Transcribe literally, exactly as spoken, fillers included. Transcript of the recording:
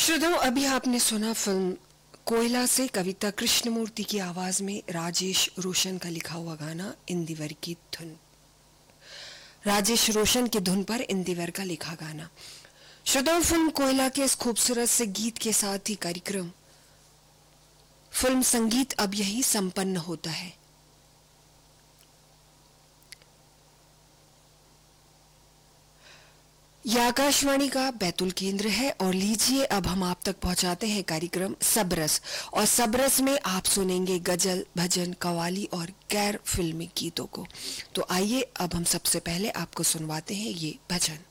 श्रोताओं, अभी आपने सुना फिल्म कोयला से कविता कृष्णमूर्ति की आवाज में राजेश रोशन का लिखा हुआ गाना इंदिवर की धुन। राजेश रोशन की धुन पर इंदिवर का लिखा गाना। श्रोताओं, फिल्म कोयला के इस खूबसूरत से गीत के साथ ही कार्यक्रम फिल्म संगीत अब यही संपन्न होता है। यह आकाशवाणी का बैतूल केंद्र है और लीजिए अब हम आप तक पहुंचाते हैं कार्यक्रम सबरस। और सबरस में आप सुनेंगे गजल, भजन, कव्वाली और गैर फिल्मी गीतों को। तो आइए अब हम सबसे पहले आपको सुनवाते हैं ये भजन।